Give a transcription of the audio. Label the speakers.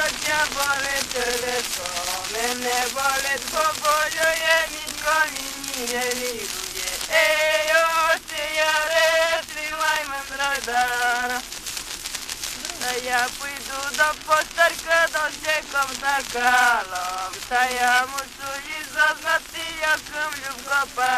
Speaker 1: cię boleć telefon, mene boleć, bo boluje niko mi nie wiruje. Ościjare, trzymaj mądro dar. Та я піду до постарка, до всяком накалом, та я мушу їй зазнати, яким любко